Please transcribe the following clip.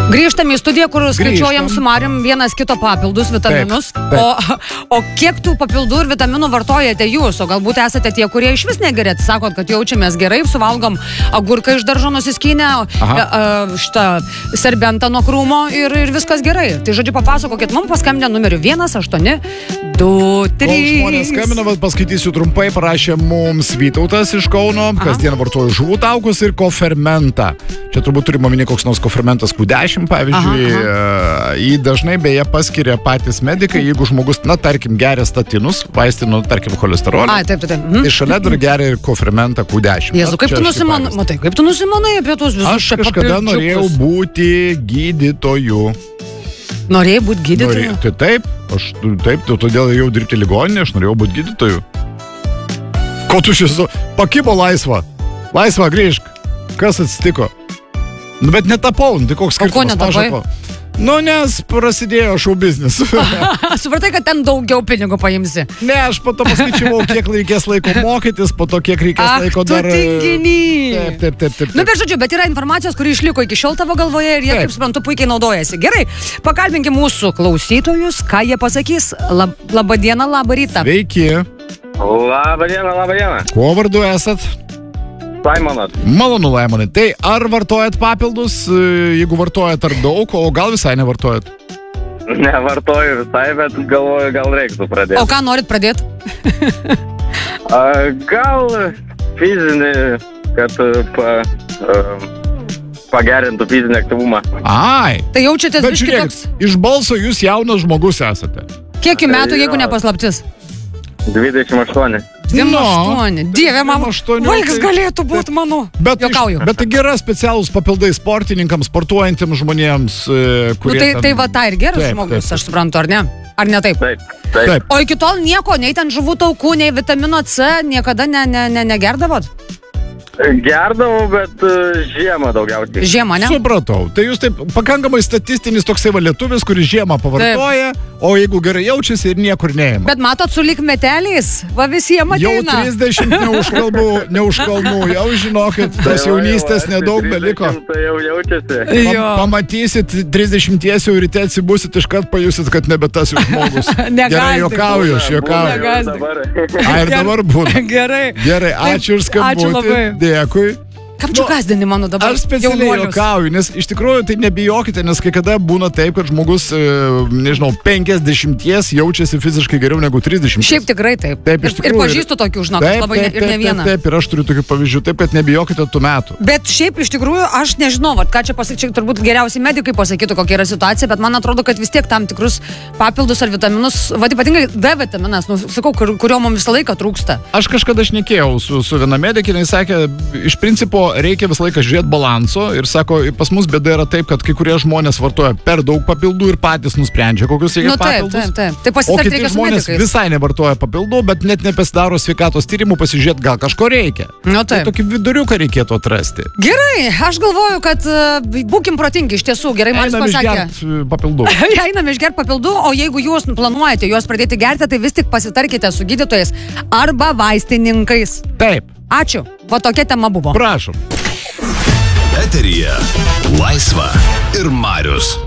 Grįžtam į studiją, kur skaičiuojam su Marium vienas kito papildus, vitaminus. Taip. O kiek tų papildų ir vitaminų vartojate jūs? O galbūt esate tie, kurie iš vis negerėt. Sakot, kad jaučiamės gerai, suvalgom agurką iš daržo nusiskynę, šitą serbentą nuo krūmo ir viskas gerai. Tai žodžiu, papasakokit, mums paskambinę numeriu 1-8-2-3. Kol žmonės skambina, paskaitysiu trumpai, parašė mums Vytautas iš Kauno, kasdien vartoju žuvų taukus ir kofermentą. Čia turbūt turime omeny koks nors kofermentas Q10, pavyzdžiui. Jį dažnai beje paskiria patys medikai, jeigu žmogus, tarkim, geria statinus, vaistinų, tarkim, cholesterolį. Taip. Tai šalia dar geria ir kofermentą Q10. Jėzu, kaip tu nusimanai apie tuos visus Aš kažkada norėjau būti gydytoju. Norėjai būti gydytoju? Taip, todėl jau dirbti ligoninė, aš norėjau būti gydytoju. Ko tu šis? Pakibo laisva, grįžk. Kas atsitiko? Bet netapau, tai koks skirtumas. O ko netapai? Nes prasidėjo šou biznis. Supratai, kad ten daugiau pinigų paimsi? Ne, aš po to paskaičiavau, kiek reikės laiko mokytis, po to kiek reikės laiko dar... Ach, tu tinginys! Taip. Bet žodžiu, bet yra informacijos, kuri išliko iki šiol tavo galvoje ir jie, kaip suprantu, puikiai naudojasi. Gerai, pakalbinkim mūsų klausytojus, ką jie pasakys. Labą dieną, labą rytą. Sveiki. Labą dieną. Kuo vardu esat? Laimonas. Malonu, Laimonai. Tai ar vartojat papildus, jeigu vartojat ar daug, o gal visai nevartojat? Nevartoju visai, bet galvoju, gal reiktų pradėti. O ką norit pradėti? Gal fizinį, kad pagerintų fizinį aktyvumą. Ai. Tai jaučiatės bet biškį žiūrėkit, toks... iš balso jūs jaunas žmogus esate. Kiek jų metų, jeigu nepaslaptis? 28. 28. Dieve, mama, 28, vaikas galėtų būti mano. Jokauju. Bet tai gera specialūs papildai sportininkams, sportuojantiems žmonėms, kurie... Tai va, tai ir geras žmogus, aš suprantu, ar ne? Ar ne taip? Taip. O iki tol nieko, nei ten žuvų taukų, nei vitamino C, niekada negerdavot? Gerdavau, bet žiemą daugiausiai. Žiemą, ne? Supratau. Tai jūs taip pakankamai statistinis toksai lietuvis, kuris žiemą pavartoja, o jeigu gerai jaučiasi ir niekur neima. Bet matot, su lyg meteliais, va visiems ateina. Jau 30 neužkalnų, jau žinokit, tos jaunystės nedaug beliko. Tai jau jaučiasi. Pamatysit, 30 jau ryte atsibusit, iškart pajusit, kad nebe tas jau žmogus. Gerai, jokauju. Ir dabar būna. Gerai, ačiū ir skambutį. Dėkui. Kaip čia gazdini mano dabar? Aš specialiai jokauju, nes iš tikrųjų tai nebijokite, nes kai kada būna taip, kad žmogus, 50 jaučiasi fiziškai geriau negu 30. Šiaip tikrai taip. Taip, iš tikrųjų. Ir pažįstu tokių, žinok, labai ir ne vieną. Taip, ir aš turiu tokių pavyzdžių, taip, kad nebijokite tų metų. Bet šiaip iš tikrųjų aš nežinau, ką čia pasakyčiau, turbūt geriausiai medikai pasakytų, kokia yra situacija, bet man atrodo, kad vis tiek tam tikrus papildus ar vitaminus, ypatingai D vitaminas, sakau, kurio mums visą laiką trūksta. Aš kažkada šnekėjau su viena medikė, jinai sakė, iš principo reikia visą laiką žiūrėti balanso ir sako, pas mus bėda yra taip, kad kai kurie žmonės vartoja per daug papildų ir patys nusprendžia, kokius reikia papildus. Taip. O kiti žmonės visai nevartoja papildų, bet net nepasidaro sveikatos tyrimų pasižiūrėti, gal kažko reikia. Tai tokį viduriuką reikėtų atrasti. Gerai, aš galvoju, kad būkim protingi, iš tiesų, gerai man pasakė. Einam išgerti papildų, o jeigu jūs planuojate juos pradėti gerti, tai vis tik pasitarkite su gydytojais arba vaistininkais. Taip. Ačiū. Va tokia tema buvo. Prašom. Eteryje Laisva ir Marius.